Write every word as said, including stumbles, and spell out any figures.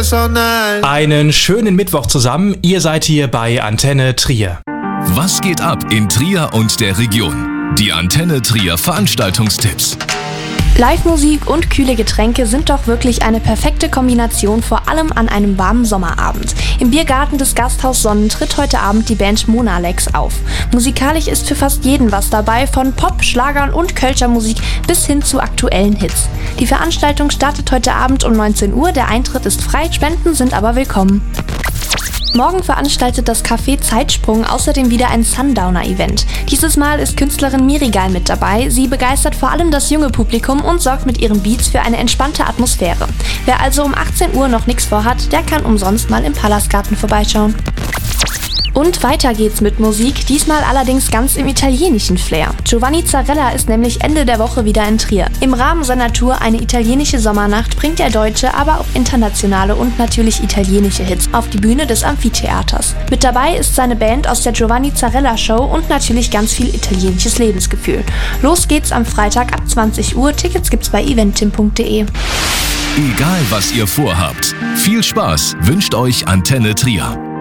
personal. Einen schönen Mittwoch zusammen. Ihr seid hier bei Antenne Trier. Was geht ab in Trier und der Region? Die Antenne Trier Veranstaltungstipps. Live-Musik und kühle Getränke sind doch wirklich eine perfekte Kombination, vor allem an einem warmen Sommerabend. Im Biergarten des Gasthaus Sonnen tritt heute Abend die Band Monalex auf. Musikalisch ist für fast jeden was dabei, von Pop, Schlagern und Kölscher Musik bis hin zu aktuellen Hits. Die Veranstaltung startet heute Abend um neunzehn Uhr, der Eintritt ist frei, Spenden sind aber willkommen. Morgen veranstaltet das Café Zeitsprung außerdem wieder ein Sundowner-Event. Dieses Mal ist Künstlerin Mirigal mit dabei. Sie begeistert vor allem das junge Publikum und sorgt mit ihren Beats für eine entspannte Atmosphäre. Wer also um achtzehn Uhr noch nichts vorhat, der kann umsonst mal im Palastgarten vorbeischauen. Und weiter geht's mit Musik, diesmal allerdings ganz im italienischen Flair. Giovanni Zarella ist nämlich Ende der Woche wieder in Trier. Im Rahmen seiner Tour Eine italienische Sommernacht bringt er deutsche, aber auch internationale und natürlich italienische Hits auf die Bühne des Amphitheaters. Mit dabei ist seine Band aus der Giovanni Zarella Show und natürlich ganz viel italienisches Lebensgefühl. Los geht's am Freitag ab zwanzig Uhr, Tickets gibt's bei eventim punkt de. Egal was ihr vorhabt, viel Spaß wünscht euch Antenne Trier.